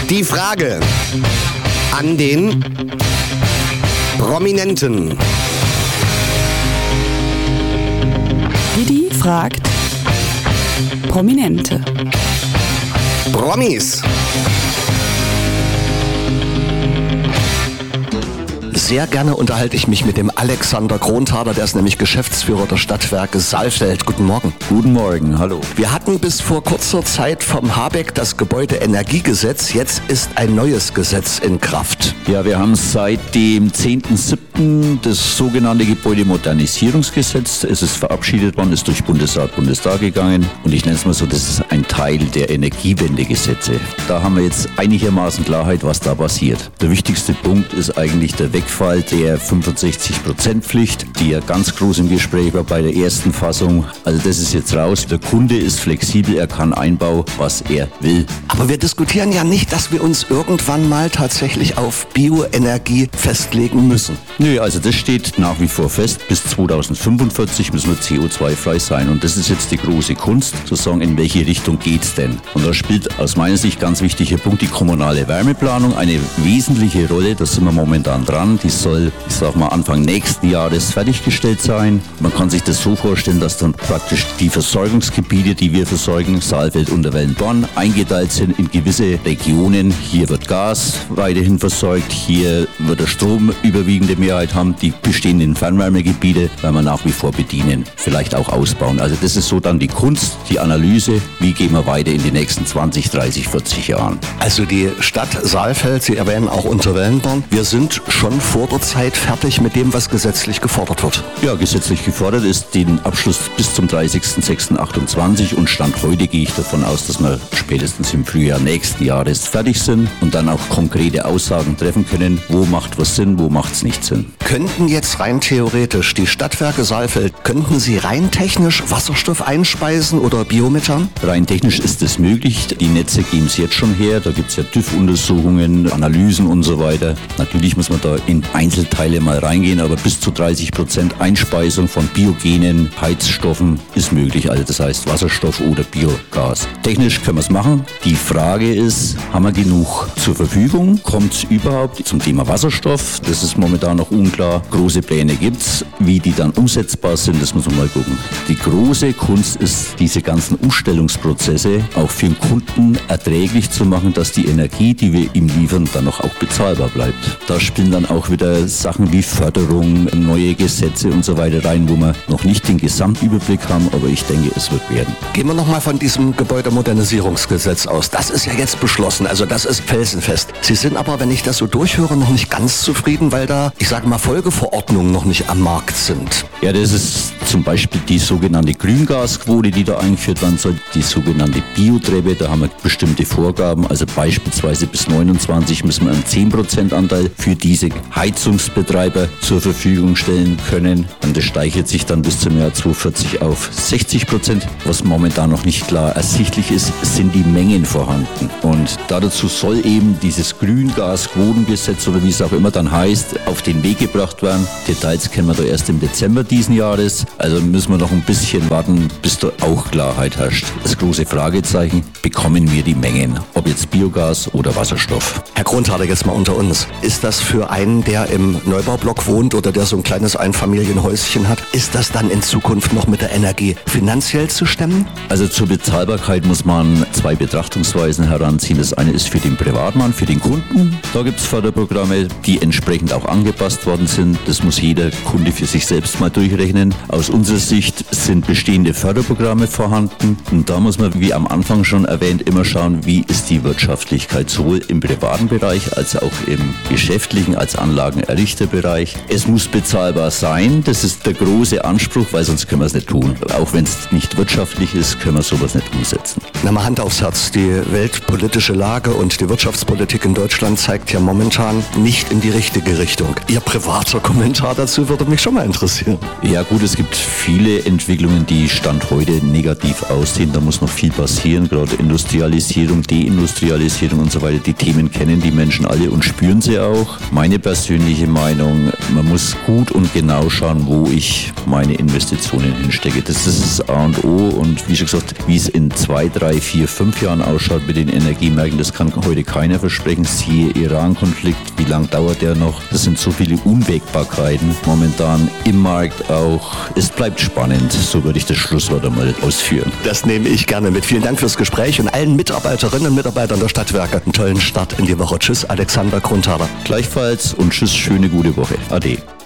Die Frage an den Prominenten. Didi fragt Prominente. Promis. Sehr gerne unterhalte ich mich mit dem Alexander Kronthaler, der ist nämlich Geschäftsführer der Stadtwerke Saalfeld. Guten Morgen. Guten Morgen, hallo. Wir hatten bis vor kurzer Zeit vom Habeck das Gebäudeenergiegesetz. Jetzt ist ein neues Gesetz in Kraft. Ja, wir haben seit dem 10.07. das sogenannte Gebäudemodernisierungsgesetz. Es ist verabschiedet worden, ist durch Bundesrat, Bundestag gegangen. Und ich nenne es mal so, das ist ein Teil der Energiewendegesetze. Da haben wir jetzt einigermaßen Klarheit, was da passiert. Der wichtigste Punkt ist eigentlich der Wegfall der 65%-Pflicht, die ja ganz groß im Gespräch war bei der ersten Fassung. Also das ist jetzt raus. Der Kunde ist flexibel, er kann einbauen, was er will. Aber wir diskutieren ja nicht, dass wir uns irgendwann mal tatsächlich auf Bioenergie festlegen müssen. Nö, also das steht nach wie vor fest. Bis 2045 müssen wir CO2-frei sein. Und das ist jetzt die große Kunst, zu sagen, in welche Richtung geht's denn? Und da spielt aus meiner Sicht ganz wichtiger Punkt die kommunale Wärmeplanung eine wesentliche Rolle. Da sind wir momentan dran. Die soll, ich sag mal, Anfang nächsten Jahres fertiggestellt sein. Man kann sich das so vorstellen, dass dann praktisch die Versorgungsgebiete, die wir versorgen, Saalfeld, Unterwellenborn, eingeteilt sind in gewisse Regionen. Hier wird Gas weiterhin versorgt, hier wird der Strom überwiegende Mehrheit haben. Die bestehenden Fernwärmegebiete werden wir nach wie vor bedienen, vielleicht auch ausbauen. Also das ist so dann die Kunst, die Analyse, wie gehen wir weiter in die nächsten 20, 30, 40 Jahren. Also die Stadt Saalfeld, Sie erwähnen auch Unterwellenborn, wir sind schon vor der Zeit fertig mit dem, was gesetzlich gefordert wird. Ja, gesetzlich gefordert ist den Abschluss bis zum 30.06.28 und Stand heute gehe ich davon aus, dass wir spätestens im Frühjahr nächsten Jahres fertig sind und dann auch konkrete Aussagen treffen können, wo macht was Sinn, wo macht es nicht Sinn. Könnten jetzt rein theoretisch die Stadtwerke Saalfeld, könnten sie rein technisch Wasserstoff einspeisen oder Biomethan? Rein technisch ist es möglich. Die Netze geben es jetzt schon her. Da gibt es ja TÜV-Untersuchungen, Analysen und so weiter. Natürlich muss man da in Einzelteile mal reingehen, aber bis zu 30% Einspeisung von biogenen Heizstoffen ist möglich. Also das heißt Wasserstoff oder Biogas. Technisch können wir es machen. Die Frage ist, haben wir genug zur Verfügung? Kommt es überhaupt zum Thema Wasserstoff? Das ist momentan noch unklar. Große Pläne gibt es. Wie die dann umsetzbar sind, das muss man mal gucken. Die große Kunst ist, diese ganzen Umstellungsprozesse auch für den Kunden erträglich zu machen, dass die Energie, die wir ihm liefern, dann auch bezahlbar bleibt. Da spielen dann auch wieder Sachen wie Förderung, neue Gesetze und so weiter rein, wo wir noch nicht den Gesamtüberblick haben, aber ich denke, es wird werden. Gehen wir nochmal von diesem Gebäudemodernisierungsgesetz aus. Das ist ja jetzt beschlossen, also das ist felsenfest. Sie sind aber, wenn ich das so durchhöre, noch nicht ganz zufrieden, weil da, ich sage mal, Folgeverordnungen noch nicht am Markt sind. Ja, das ist zum Beispiel die sogenannte Grüngasquote, die da eingeführt werden soll, die sogenannte Biotreppe, da haben wir bestimmte Vorgaben, also beispielsweise bis 29 müssen wir einen 10% Anteil für diese Heizungsbetreiber zur Verfügung stellen können. Und das steigert sich dann bis zum Jahr 2040 auf 60%. Was momentan noch nicht klar ersichtlich ist, sind die Mengen vorhanden. Und dazu soll eben dieses Grüngasquotengesetz oder wie es auch immer dann heißt, auf den Weg gebracht werden. Details kennen wir da erst im Dezember diesen Jahres. Also müssen wir noch ein bisschen warten, bis da auch Klarheit herrscht. Das große Fragezeichen, bekommen wir die Mengen? Ob jetzt Biogas oder Wasserstoff? Herr Kronthaler, jetzt mal unter uns. Ist das für einen, der im Neubaublock wohnt oder der so ein kleines Einfamilienhäuschen hat, ist das dann in Zukunft noch mit der Energie finanziell zu stemmen? Also zur Bezahlbarkeit muss man zwei Betrachtungsweisen heranziehen. Das eine ist für den Privatmann, für den Kunden. Da gibt es Förderprogramme, die entsprechend auch angepasst worden sind. Das muss jeder Kunde für sich selbst mal durchrechnen. Aus unserer Sicht sind bestehende Förderprogramme vorhanden. Und da muss man, wie am Anfang schon erwähnt, immer schauen, wie ist die Wirtschaftlichkeit sowohl im privaten Bereich als auch im geschäftlichen, als Anlagenerrichterbereich. Es muss bezahlbar sein. Das ist der große Anspruch, weil sonst können wir es nicht tun. Auch wenn es nicht wirtschaftlich ist, können wir sowas nicht umsetzen. Na mal Hand aufs Herz. Die weltpolitische Lage und die Wirtschaftspolitik in Deutschland zeigt ja momentan nicht in die richtige Richtung. Ihr privater Kommentar dazu würde mich schon mal interessieren. Ja gut, es gibt viele Entwicklungen, die Stand heute negativ aussehen. Da muss noch viel passieren, gerade Industrialisierung, Deindustrialisierung und so weiter. Die Themen kennen die Menschen alle und spüren sie auch. Meine persönliche Meinung, man muss gut und genau schauen, wo ich meine Investitionen hinstecke. Das ist das A und O und wie schon gesagt, wie es in 2, 3, 4, 5 Jahren ausschaut, ausschaut mit den Energiemärkten, das kann heute keiner versprechen. Siehe Iran-Konflikt, wie lange dauert der noch? Das sind so viele Unwägbarkeiten momentan im Markt auch. Es bleibt spannend, so würde ich das Schlusswort einmal ausführen. Das nehme ich gerne mit. Vielen Dank fürs Gespräch und allen Mitarbeiterinnen und Mitarbeitern der Stadtwerke einen tollen Start in die Woche. Tschüss, Alexander Grundhaler. Gleichfalls und tschüss, schöne gute Woche. Ade.